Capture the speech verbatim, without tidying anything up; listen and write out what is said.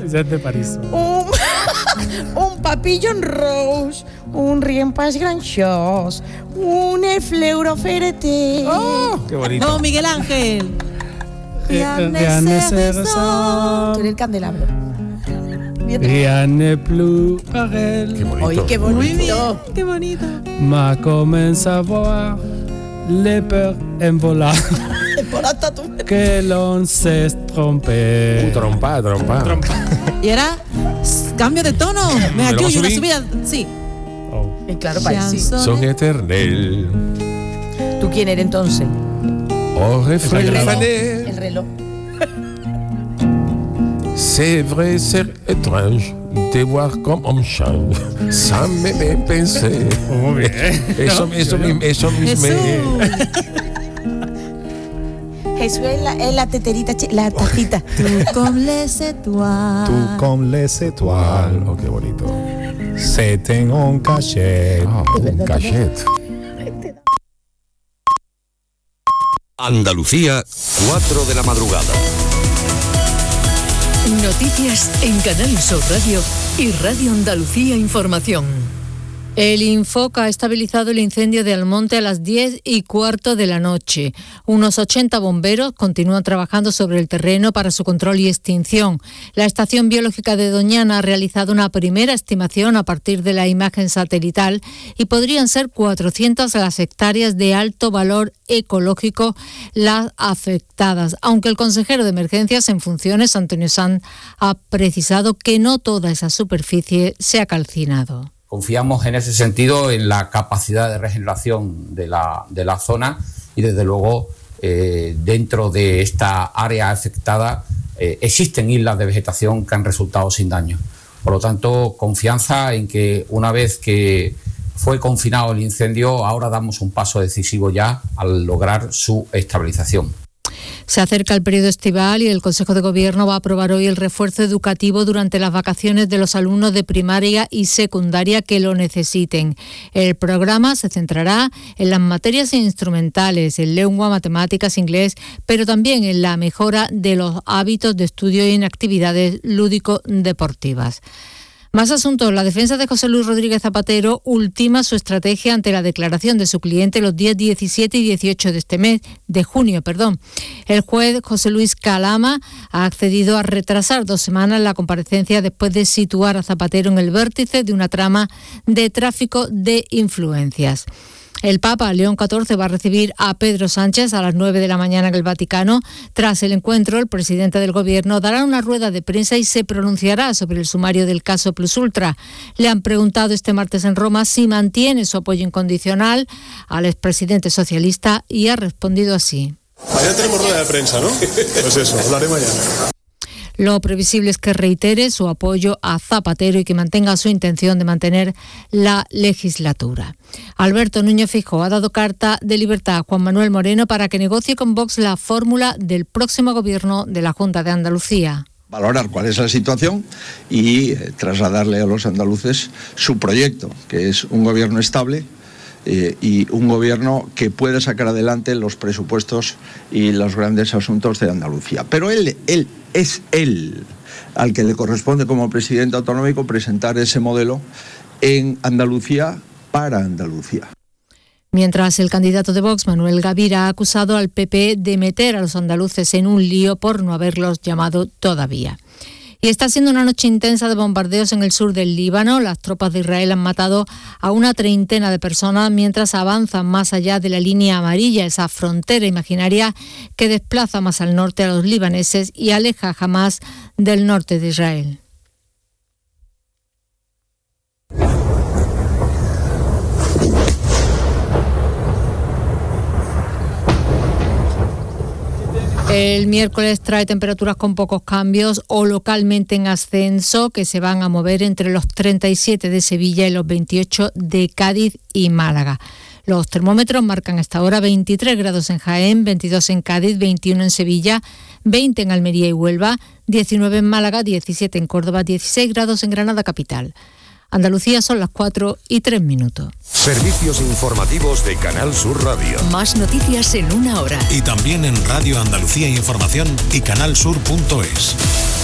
Josep de París. Un, un papillon rose, un rien pas grand-chose, un efleuroferete. ¡Oh! ¡Qué bonito! No, Miguel Ángel. Rien ne se ressent. Tú eres el candelabro. Rien ne plus pareil. Qué bonito. Oye, qué bonito. Muy bien, qué bonito. Ma commence à voir les peurs en volar. Que l'on s'est trompé. Uh, trompa, trompa. Y ahora, cambio de tono. Me luego ayuda una subí. subida. Sí. Oh. Y claro, para sí. Son eternel. ¿Tú quién eres entonces? Oh, El refrain reloj. fané. El reloj. C'est vrai, c'est étrange de voir comme on change. Sans même penser. Muy bien. Eso, eso, mismo, eso mismo. Jesús. Jesús es la, es la teterita, chi- la tacita. Tú comme les étoiles. Tú comme les étoiles. Oh, qué bonito. C'est un cachet. Ah, un cachet. Andalucía, cuatro de la madrugada. Noticias en Canal Sur Radio y Radio Andalucía Información. El Infoca ha estabilizado el incendio de Almonte a las diez y cuarto de la noche. Unos ochenta bomberos continúan trabajando sobre el terreno para su control y extinción. La Estación Biológica de Doñana ha realizado una primera estimación a partir de la imagen satelital y podrían ser cuatrocientas las hectáreas de alto valor ecológico las afectadas, aunque el consejero de Emergencias en funciones, Antonio Sanz, ha precisado que no toda esa superficie se ha calcinado. Confiamos en ese sentido en la capacidad de regeneración de la, de la zona y desde luego eh, dentro de esta área afectada eh, existen islas de vegetación que han resultado sin daño. Por lo tanto, confianza en que una vez que fue confinado el incendio, ahora damos un paso decisivo ya al lograr su estabilización. Se acerca el periodo estival y el Consejo de Gobierno va a aprobar hoy el refuerzo educativo durante las vacaciones de los alumnos de primaria y secundaria que lo necesiten. El programa se centrará en las materias instrumentales, en lengua, matemáticas, inglés, pero también en la mejora de los hábitos de estudio y en actividades lúdico-deportivas. Más asuntos. La defensa de José Luis Rodríguez Zapatero ultima su estrategia ante la declaración de su cliente los días diecisiete y dieciocho de este mes, de junio, perdón. El juez José Luis Calama ha accedido a retrasar dos semanas la comparecencia después de situar a Zapatero en el vértice de una trama de tráfico de influencias. El Papa León catorce va a recibir a Pedro Sánchez a las nueve de la mañana en el Vaticano. Tras el encuentro, el presidente del Gobierno dará una rueda de prensa y se pronunciará sobre el sumario del caso Plus Ultra. Le han preguntado este martes en Roma si mantiene su apoyo incondicional al expresidente socialista y ha respondido así. Mañana tenemos rueda de prensa, ¿no? Pues eso, hablaré mañana. Lo previsible es que reitere su apoyo a Zapatero y que mantenga su intención de mantener la legislatura. Alberto Núñez Feijóo ha dado carta de libertad a Juan Manuel Moreno para que negocie con Vox la fórmula del próximo gobierno de la Junta de Andalucía. Valorar cuál es la situación y eh, trasladarle a los andaluces su proyecto, que es un gobierno estable eh, y un gobierno que pueda sacar adelante los presupuestos y los grandes asuntos de Andalucía. Pero él, él es él al que le corresponde como presidente autonómico presentar ese modelo en Andalucía para Andalucía. Mientras el candidato de Vox, Manuel Gavira, ha acusado al P P de meter a los andaluces en un lío por no haberlos llamado todavía. Y está siendo una noche intensa de bombardeos en el sur del Líbano. Las tropas de Israel han matado a una treintena de personas mientras avanzan más allá de la línea amarilla, esa frontera imaginaria que desplaza más al norte a los libaneses y aleja a Hamás del norte de Israel. El miércoles trae temperaturas con pocos cambios o localmente en ascenso que se van a mover entre los treinta y siete de Sevilla y los veintiocho de Cádiz y Málaga. Los termómetros marcan hasta ahora veintitrés grados en Jaén, veintidós en Cádiz, veintiuno en Sevilla, veinte en Almería y Huelva, diecinueve en Málaga, diecisiete en Córdoba, dieciséis grados en Granada capital. Andalucía son las cuatro y tres minutos. Servicios informativos de Canal Sur Radio. Más noticias en una hora. Y también en Radio Andalucía Información y canal sur punto es.